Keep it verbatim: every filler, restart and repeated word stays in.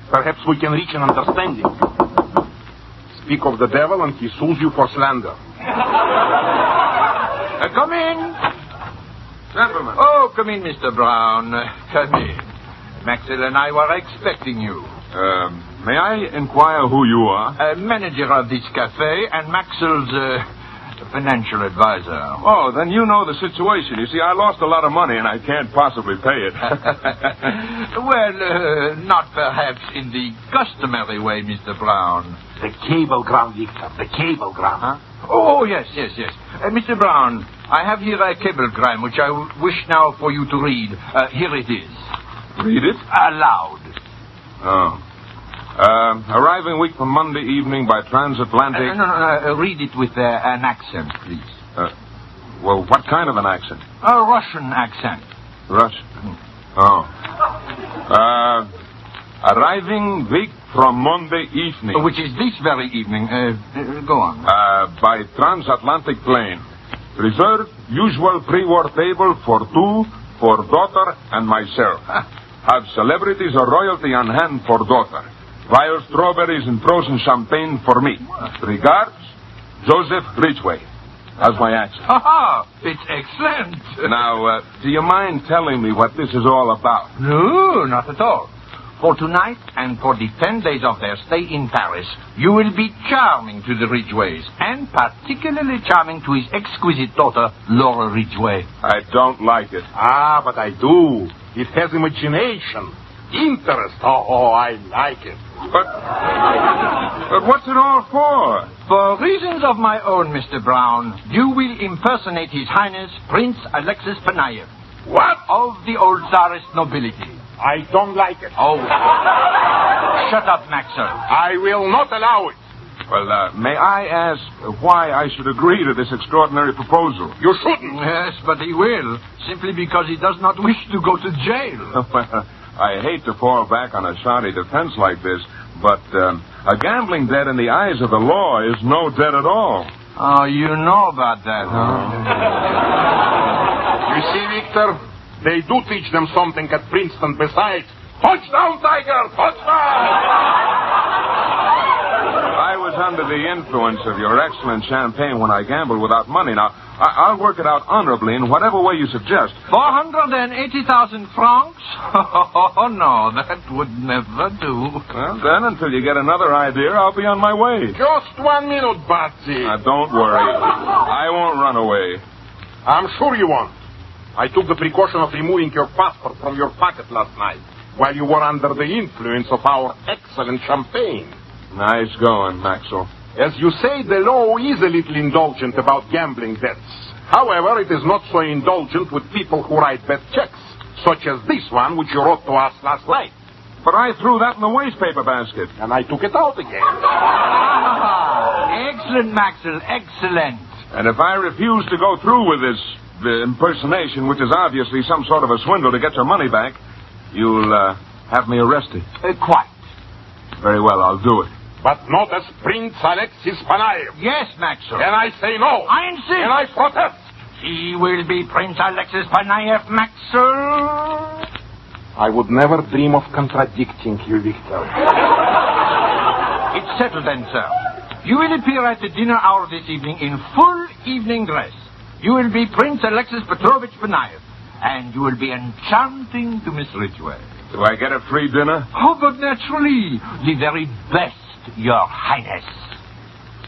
Perhaps we can reach an understanding. Speak of the devil and he sues you for slander. Uh, come in. Gentlemen. Oh, come in, Mister Brown. Uh, come in. Maxwell and I were expecting you. Um, may I inquire who you are? Uh, manager of this cafe and Maxwell's uh, financial advisor. Oh, then you know the situation. You see, I lost a lot of money and I can't possibly pay it. Well, uh, not perhaps in the customary way, Mister Brown. The cablegram, Victor. The cablegram. Huh? Oh, yes, yes, yes. Uh, Mister Brown, I have here a cablegram which I w- wish now for you to read. Uh, here it is. Read it? Aloud. Oh. Uh, arriving week from Monday evening by transatlantic... Uh, no, no, no. Uh, read it with uh, an accent, please. Uh, well, what kind of an accent? A Russian accent. Russian? Oh. Uh, arriving week from Monday evening. Uh, which is this very evening. Uh, uh, go on. Uh, by transatlantic plane. Reserved usual pre-war table for two, for daughter and myself. Have celebrities or royalty on hand for daughter. Wild strawberries and frozen champagne for me. Regards, Joseph Ridgway. That's my accent. Ha ha! It's excellent. Now, uh, do you mind telling me what this is all about? No, not at all. For tonight and for the ten days of their stay in Paris, you will be charming to the Ridgways, and particularly charming to his exquisite daughter, Laura Ridgway. I don't like it. Ah, but I do. It has imagination. Interest. Oh, oh, I like it. But, but what's it all for? For reasons of my own, Mister Brown, you will impersonate His Highness Prince Alexis Panayev. What? Of the old Tsarist nobility. I don't like it. Oh. Shut up, Maxwell. I will not allow it. Well, uh, may I ask why I should agree to this extraordinary proposal? You shouldn't. Yes, but he will, simply because he does not wish to go to jail. Well, I hate to fall back on a shoddy defense like this, but um, a gambling debt in the eyes of the law is no debt at all. Oh, you know about that, huh? You see, Victor, they do teach them something at Princeton besides. Touchdown, Tiger! Touchdown! I was under the influence of your excellent champagne when I gambled without money. Now, I- I'll work it out honorably in whatever way you suggest. Four hundred and eighty thousand francs? Oh, no, that would never do. Well, then, until you get another idea, I'll be on my way. Just one minute, Batsy. Now, don't worry. I won't run away. I'm sure you won't. I took the precaution of removing your passport from your pocket last night while you were under the influence of our excellent champagne. Nice going, Maxwell. As you say, the law is a little indulgent about gambling debts. However, it is not so indulgent with people who write bet checks, such as this one which you wrote to us last night. But I threw that in the wastepaper basket. And I took it out again. Ah, excellent, Maxwell, excellent. And if I refuse to go through with this the impersonation, which is obviously some sort of a swindle to get your money back, you'll uh, have me arrested. Uh, quite. Very well, I'll do it. But not as Prince Alexis Panayev. Yes, Maxwell. And I say no. I insist. And I protest. He will be Prince Alexis Panayev, Maxwell. I would never dream of contradicting you, Victor. It's settled then, sir. You will appear at the dinner hour this evening in full evening dress. You will be Prince Alexis Petrovich Panayev, and you will be enchanting to Miss Ridgway. Do I get a free dinner? Oh, but naturally, the very best, Your Highness.